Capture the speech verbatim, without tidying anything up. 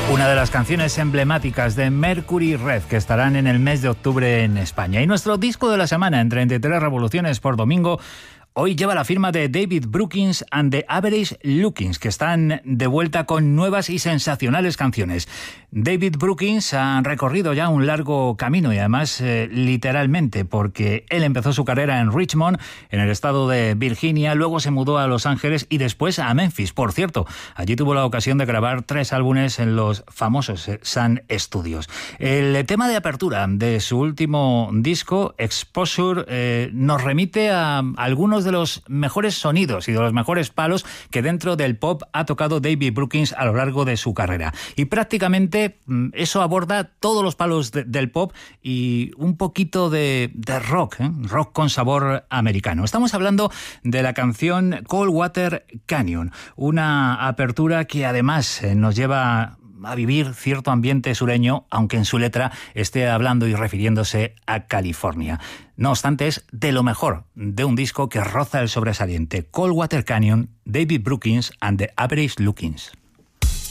Una de las canciones emblemáticas de Mercury Rev que estarán en el mes de octubre en España. Y nuestro disco de la semana en treinta y tres revoluciones por domingo hoy lleva la firma de David Brookings and the Average Lookings, que están de vuelta con nuevas y sensacionales canciones. David Brookings ha recorrido ya un largo camino y además eh, literalmente, porque él empezó su carrera en Richmond, en el estado de Virginia, luego se mudó a Los Ángeles y después a Memphis. Por cierto, allí tuvo la ocasión de grabar tres álbumes en los famosos Sun Studios. El tema de apertura de su último disco, Exposure, eh, nos remite a algunos de los mejores sonidos y de los mejores palos que dentro del pop ha tocado David Brookings a lo largo de su carrera. Y prácticamente eso aborda todos los palos de, del pop y un poquito de, de rock, ¿eh? rock con sabor americano. Estamos hablando de la canción Coldwater Canyon, una apertura que además nos lleva a vivir cierto ambiente sureño, aunque en su letra esté hablando y refiriéndose a California. No obstante, es de lo mejor de un disco que roza el sobresaliente. Coldwater Canyon, David Brookings and the Average Lookings.